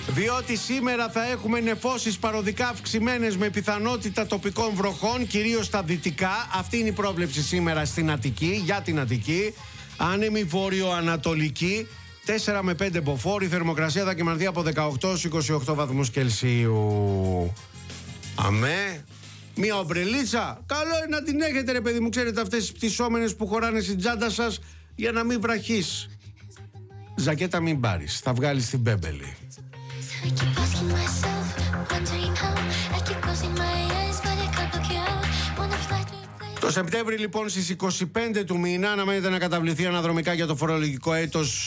Διότι σήμερα θα έχουμε νεφώσεις παροδικά αυξημένες με πιθανότητα τοπικών βροχών, κυρίως στα δυτικά. Αυτή είναι η πρόβλεψη σήμερα στην Αττική, για την Αττική. Άνεμη βόρειο-ανατολική, 4 με 5 μποφόρ. Η θερμοκρασία θα κυμανθεί από 18 στους 28 βαθμούς Κελσίου. Αμέ. Μια ομπρελίτσα, καλό είναι να την έχετε ρε παιδί μου. Ξέρετε αυτές τις πτυσσόμενες που χωράνε στην τσάντα σας για να μην βραχείς. Ζακέτα μην πάρεις, θα βγάλεις την πέμπελη. Το Σεπτέμβρη λοιπόν στις 25 του μήνα αναμένεται να καταβληθεί αναδρομικά για το φορολογικό έτος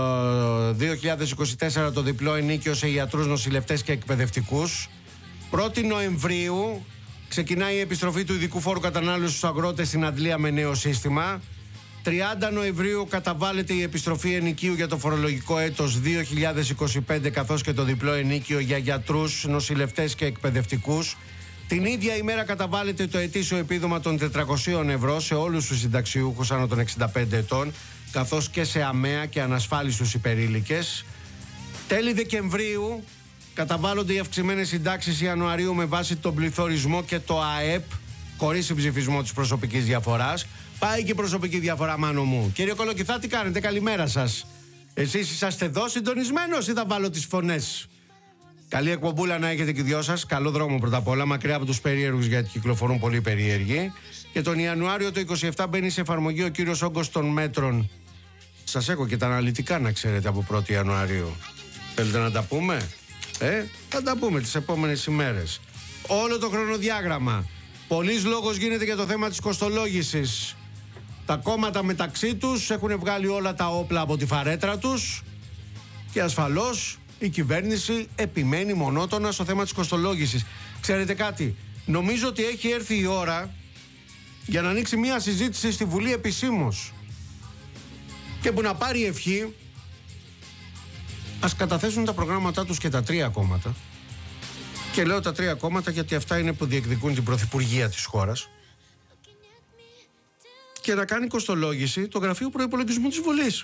2024 το διπλό ενίκιο σε ιατρούς, νοσηλευτές και εκπαιδευτικούς. 1η Νοεμβρίου ξεκινάει η επιστροφή του ειδικού φόρου κατανάλωσης στους αγρότες στην αντλία με νέο σύστημα. 30 Νοεμβρίου καταβάλλεται η επιστροφή ενοικίου για το φορολογικό έτος 2025 καθώς και το διπλό ενίκιο για γιατρούς, νοσηλευτές και εκπαιδευτικούς. Την ίδια ημέρα καταβάλλεται το ετήσιο επίδομα των 400 ευρώ σε όλους τους συνταξιούχους άνω των 65 ετών καθώς και σε αμαία και ανασφάλιστους υπερήλικες. Τέλη Δεκεμβρίου καταβάλλονται οι αυξημένες συντάξεις Ιανουαρίου με βάση τον πληθωρισμό και το ΑΕΠ χωρίς συμψηφισμό της προσωπικής διαφοράς. Πάει και η προσωπική διαφορά, μάνο μου. Κύριε Κολοκυθά, τι κάνετε, καλημέρα σας. Εσείς είσαστε εδώ συντονισμένος ή θα βάλω τις φωνές? Καλή εκπομπούλα να έχετε και οι δυο σας. Καλό δρόμο πρώτα απ' όλα, μακριά από τους περίεργους γιατί κυκλοφορούν πολύ περίεργοι. Και τον Ιανουάριο το 27 μπαίνει σε εφαρμογή ο κύριος όγκος των μέτρων. Σας έχω και τα αναλυτικά να ξέρετε από 1η Ιανουαρίου. Θέλετε να τα πούμε? Θα τα πούμε τις επόμενες ημέρες. Όλο το χρονοδιάγραμμα. Πολύς λόγος γίνεται για το θέμα της κοστολόγησης. Τα κόμματα μεταξύ τους έχουν βγάλει όλα τα όπλα από τη φαρέτρα τους και ασφαλώς η κυβέρνηση επιμένει μονότονα στο θέμα της κοστολόγησης. Ξέρετε κάτι, νομίζω ότι έχει έρθει η ώρα για να ανοίξει μια συζήτηση στη Βουλή επισήμως και που να πάρει ευχή. Ας καταθέσουν τα προγράμματά τους και τα τρία κόμματα. Και λέω τα τρία κόμματα γιατί αυτά είναι που διεκδικούν την πρωθυπουργία της χώρας. Και να κάνει κοστολόγηση το Γραφείο Προϋπολογισμού της Βουλής.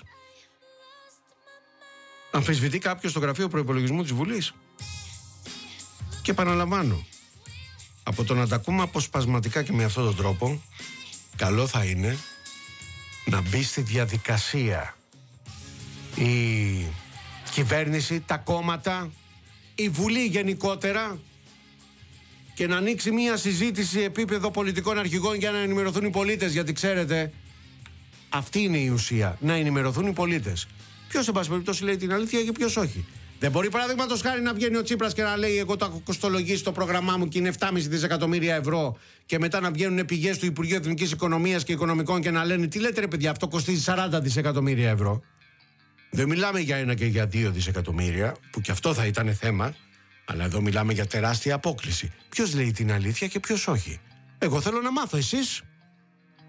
Αμφισβητεί κάποιος το Γραφείο Προϋπολογισμού της Βουλής? Και επαναλαμβάνω, από το να τα ακούμε αποσπασματικά και με αυτόν τον τρόπο, καλό θα είναι να μπει στη διαδικασία η κυβέρνηση, τα κόμματα, η Βουλή γενικότερα και να ανοίξει μια συζήτηση επίπεδο πολιτικών αρχηγών για να ενημερωθούν οι πολίτες. Γιατί ξέρετε, αυτή είναι η ουσία, να ενημερωθούν οι πολίτες. Ποιος, εν πάση περιπτώσει, λέει την αλήθεια και ποιος όχι. Δεν μπορεί, παραδείγματος χάρη, να βγαίνει ο Τσίπρας και να λέει: εγώ το έχω κοστολογήσει το πρόγραμμά μου και είναι 7,5 δισεκατομμύρια ευρώ, και μετά να βγαίνουν πηγές του Υπουργείου Εθνικής Οικονομίας και Οικονομικών και να λένε: τι λέτε, ρε παιδιά, αυτό κοστίζει 40 δισεκατομμύρια ευρώ. Δεν μιλάμε για 1 και για 2 δισεκατομμύρια, που και αυτό θα ήταν θέμα, αλλά εδώ μιλάμε για τεράστια απόκλιση. Ποιος λέει την αλήθεια και ποιος όχι? Εγώ θέλω να μάθω, εσείς?